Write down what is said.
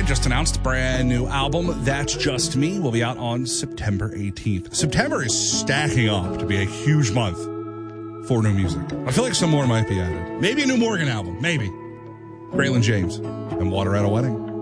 Pride just announced a brand new album, That's Just Me, will be out on September 18th. September is stacking up to be a huge month for new music. I feel like some more might be added. Maybe a new Morgan album. Maybe. Braylon James and Water at a Wedding.